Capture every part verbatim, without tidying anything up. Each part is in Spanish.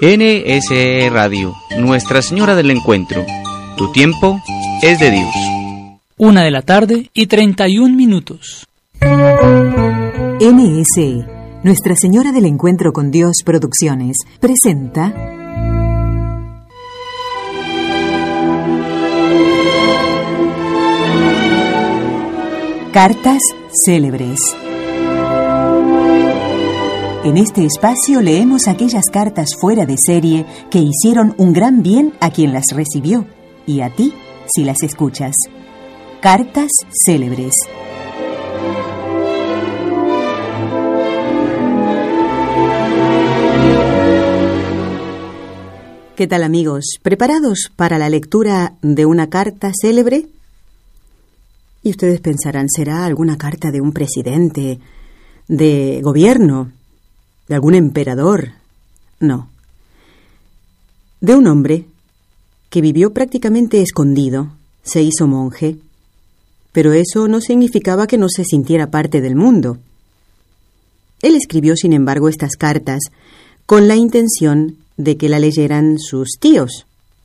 N S E Radio, Nuestra Señora del Encuentro. Tu tiempo es de Dios. Una de la tarde y treinta y un minutos. N S E, Nuestra Señora del Encuentro con Dios Producciones, presenta Cartas Célebres. En este espacio leemos aquellas cartas fuera de serie que hicieron un gran bien a quien las recibió y a ti si las escuchas. Cartas Célebres. ¿Qué tal, amigos? ¿Preparados para la lectura de una carta célebre? Y ustedes pensarán, ¿será alguna carta de un presidente, de gobierno, de algún emperador? No. De un hombre que vivió prácticamente escondido, se hizo monje, pero eso no significaba que no se sintiera parte del mundo. Él escribió, sin embargo, estas cartas con la intención de que la leyeran sus tíos.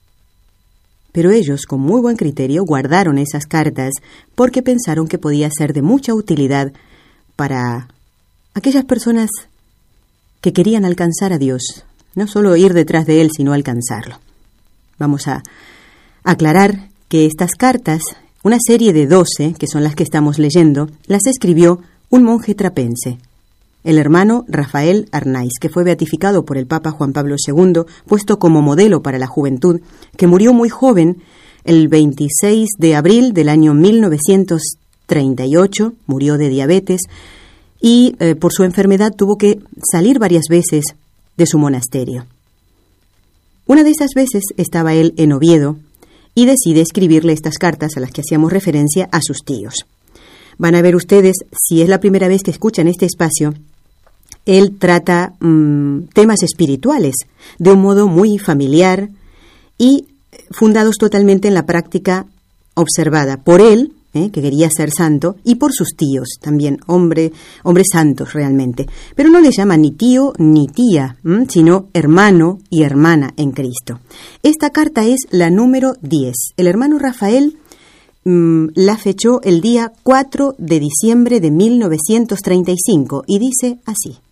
Pero ellos, con muy buen criterio, guardaron esas cartas porque pensaron que podía ser de mucha utilidad para aquellas personas que querían alcanzar a Dios, no solo ir detrás de Él, sino alcanzarlo. Vamos a aclarar que estas cartas, una serie de doce, que son las que estamos leyendo, las escribió un monje trapense, el hermano Rafael Arnaiz, que fue beatificado por el Papa Juan Pablo segundo, puesto como modelo para la juventud, que murió muy joven el veintiséis de abril del año mil novecientos treinta y ocho, murió de diabetes, y eh, por su enfermedad tuvo que salir varias veces de su monasterio. Una de esas veces estaba él en Oviedo y decide escribirle estas cartas a las que hacíamos referencia a sus tíos. Van a ver ustedes, si es la primera vez que escuchan este espacio, él trata mmm, temas espirituales de un modo muy familiar y fundados totalmente en la práctica observada por él, eh, que quería ser santo, y por sus tíos también, hombre, hombres santos realmente. Pero no les llama ni tío ni tía, ¿m? sino hermano y hermana en Cristo. Esta carta es la número diez. El hermano Rafael mmm, la fechó el día cuatro de diciembre de mil novecientos treinta y cinco y dice así.